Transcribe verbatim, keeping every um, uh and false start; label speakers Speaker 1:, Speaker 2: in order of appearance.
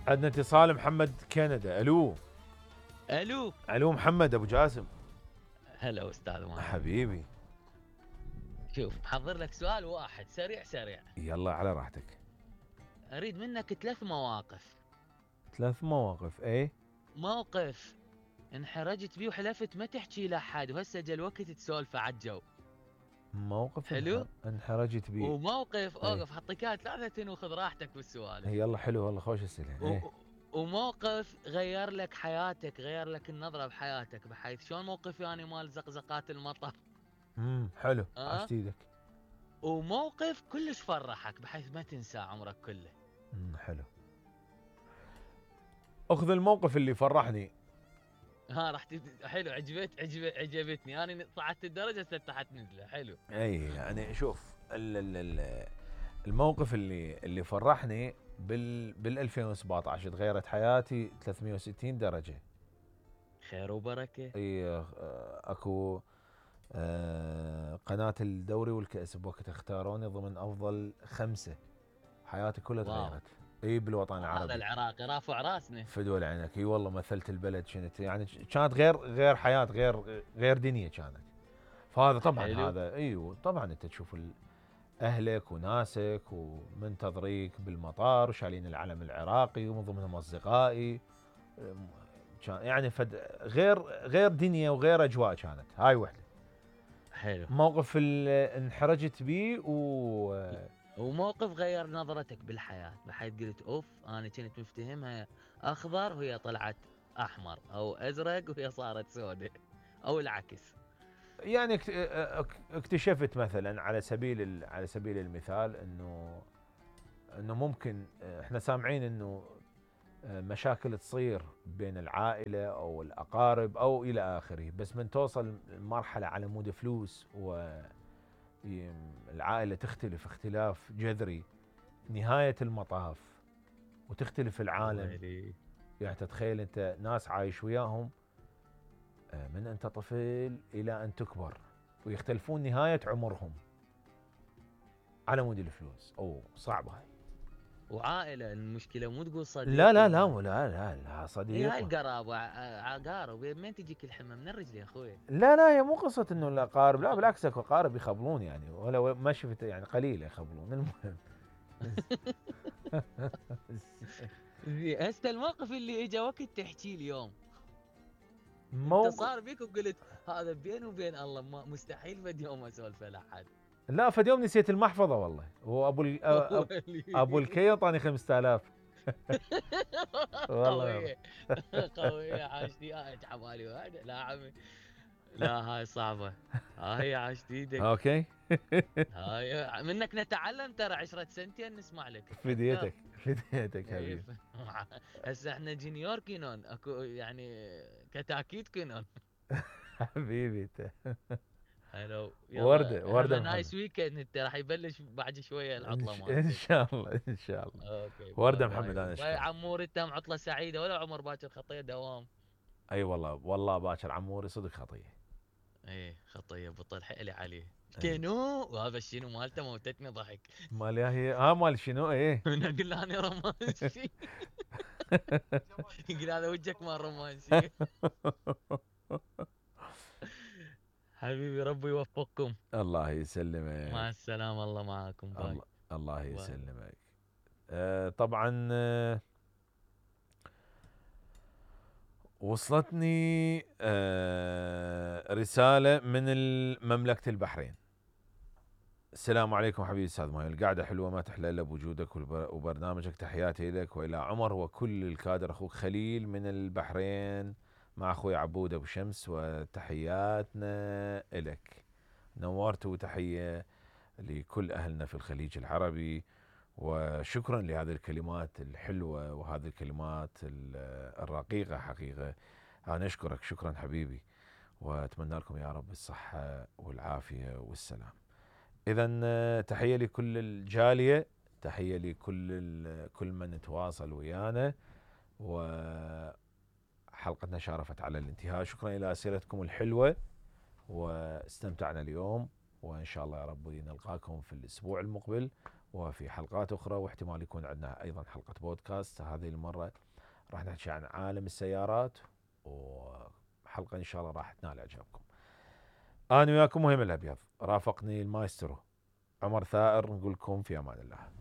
Speaker 1: عندنا اتصال محمد كندا. الو
Speaker 2: الو
Speaker 1: الو محمد ابو جاسم.
Speaker 2: هلا استاذ ماهر.
Speaker 1: حبيبي
Speaker 2: شوف محضر لك سؤال واحد سريع سريع.
Speaker 1: يلا على راحتك.
Speaker 2: اريد منك ثلاث مواقف.
Speaker 1: ثلاث مواقف. ايه
Speaker 2: موقف انحرجت بيه وحلفت ما تحكي لاحد وهسه جا الوقت تسولف على الجو.
Speaker 1: موقف
Speaker 2: حلو.
Speaker 1: انح- انحرجت بيه.
Speaker 2: وموقف
Speaker 1: ايه
Speaker 2: اوقف حطيك اياها ثلاثة وخذ راحتك بالسوالف.
Speaker 1: يلا حلو والله خوش السلام.
Speaker 2: و...
Speaker 1: ايه
Speaker 2: وموقف غير لك حياتك، غير لك النظرة بحياتك، بحيث شلون موقف يعني مال زقزقات المطر.
Speaker 1: امم حلو
Speaker 2: أه؟
Speaker 1: عشت ايدك.
Speaker 2: وموقف كلش فرحك بحيث ما تنسى عمرك كله.
Speaker 1: امم حلو. اخذ الموقف اللي فرحني.
Speaker 2: ها راح تد... حلو. عجبت عجبت عجبتني. انا صعدت الدرجه هسه تحت نزله. حلو.
Speaker 1: اي يعني شوف ال ال ال الموقف اللي اللي فرحني بال بال ألفين وسبعطعش تغيرت حياتي ثلاثمية وستين درجة.
Speaker 2: خير وبركه.
Speaker 1: اي آه، اكو آه، قناة الدوري والكأس بوقت اختاروني ضمن افضل خمسة. حياتي كلها
Speaker 2: واو.
Speaker 1: تغيرت. اي بالوطن
Speaker 2: هذا
Speaker 1: العربي.
Speaker 2: العراقي رافع راسنا.
Speaker 1: فدول عينك. اي والله مثلت البلد شنت يعني كانت غير غير حياة غير غير دنيا كانت. فهذا طبعا
Speaker 2: حلو.
Speaker 1: هذا ايوه طبعا انت تشوف ال- اهلك وناسك ومنتظريك بالمطار وشالين العلم العراقي ومن ضمنهم اصدقائي. أم، كان يعني فد غير غير دنيا وغير اجواء كانت. هاي وحده.
Speaker 2: حلو.
Speaker 1: موقف اللي انحرجت بيه و
Speaker 2: وموقف غير نظرتك بالحياه بحيث قلت اوف انا كنت مفتهمها اخضر وهي طلعت احمر، او ازرق وهي صارت سوداء، او العكس.
Speaker 1: يعني اكت- اك- اكتشفت مثلا على سبيل ال- على سبيل المثال انه انه ممكن احنا سامعين انه مشاكل تصير بين العائله او الاقارب او الى اخره، بس من توصل مرحله على مود فلوس والعائله تختلف اختلاف جذري نهايه المطاف وتختلف العالم.
Speaker 2: ويلي.
Speaker 1: يعني تتخيل انت ناس عايش وياهم من انت طفل الى ان تكبر ويختلفون نهايه عمرهم على مود الفلوس. اوه صعبه هاي.
Speaker 2: وعائله المشكله مو تقول صديق.
Speaker 1: لا لا لا لا لا لا
Speaker 2: هي
Speaker 1: صديق.
Speaker 2: هاي القرابه عقارب من تجيك الحمى من الرجل يا اخوي.
Speaker 1: لا لا هي مو قصة انه الاقارب، لا بالعكس اكو اقارب يخبلون يعني، ولا ما شفت يعني قليل يخبلون. المهم
Speaker 2: زين هسه الموقف اللي اجى وقت تحكي اليوم. انت
Speaker 1: موقف.
Speaker 2: صار بيك وقلت هذا بيني وبين الله ما مستحيل فد يوم اسولف لاحد.
Speaker 1: لا فد يوم نسيت المحفظة والله، هو ابو ال- أ- ابو الكي اعطاني خمسة آلاف. والله
Speaker 2: قوية قوية عاشتي هاي حبالي واحد. لا عمي لا هاي صعبة. هاي عاشت ايدك.
Speaker 1: اوكي.
Speaker 2: هاي منك نتعلم ترى. عشرة سنتين نسمع لك.
Speaker 1: فديتك فديتك
Speaker 2: إيه،
Speaker 1: حبيبي.
Speaker 2: هسه احنا جونيور كينون اكو يعني كتاكيد كينون.
Speaker 1: حبيبي انت.
Speaker 2: هلو
Speaker 1: وردة
Speaker 2: يلا
Speaker 1: وردة
Speaker 2: هاف
Speaker 1: محمد.
Speaker 2: نايس ويكند. انت راح يبلش بعد شويه
Speaker 1: إن
Speaker 2: العطله
Speaker 1: ش-
Speaker 2: مالتك.
Speaker 1: ان شاء الله ان شاء الله.
Speaker 2: اوكي
Speaker 1: وردة
Speaker 2: باي
Speaker 1: محمد
Speaker 2: باي
Speaker 1: انا
Speaker 2: باي
Speaker 1: اشكرك.
Speaker 2: عمور. انت عطله سعيده ولا عمر باكر خطيه دوام.
Speaker 1: اي والله والله باكر عموري صدق خطيه.
Speaker 2: ايه خطيه بطل حيلي عليه.
Speaker 1: أي.
Speaker 2: كينو وهذا الشنو مالته موتتني ضحك.
Speaker 1: مال يا هي ها مال شنو ايه.
Speaker 2: انا اقول له انا رومانسي. يقول هذا وجهك مال رومانسي. حبيبي ربي يوفقكم.
Speaker 1: الله يسلمك.
Speaker 2: مع السلامه الله معاكم. باي
Speaker 1: الله الله
Speaker 2: باي.
Speaker 1: يسلمك. آه طبعا آه وصلتني آه رسالة من مملكة البحرين. السلام عليكم حبيبي استاذ مايل، القعدة حلوة ما تحلى الا بوجودك وبرنامجك. تحياتي لك والى عمر وكل الكادر. اخوك خليل من البحرين مع اخوي عبود ابو شمس، وتحياتنا لك. نورت. وتحية لكل اهلنا في الخليج العربي، وشكرا لهذه الكلمات الحلوة وهذه الكلمات الرقيقة حقيقة. أنا أشكرك شكرا حبيبي، وأتمنى لكم يا رب الصحة والعافية والسلام. إذا تحية لكل الجالية، تحية لكل كل من تواصل ويانا، وحلقتنا شارفت على الانتهاء. شكرا إلى أسئلتكم الحلوة، واستمتعنا اليوم، وإن شاء الله يا رب نلقاكم في الأسبوع المقبل، وفي حلقات أخرى، واحتمال يكون عندنا أيضا حلقة بودكاست. هذه المرة راح نحكي عن عالم السيارات، وحلقة إن شاء الله راح تنال إعجابكم. أنا وياكم مهم الأبيض، رافقني المايسترو عمر ثائر، نقول لكم في أمان الله.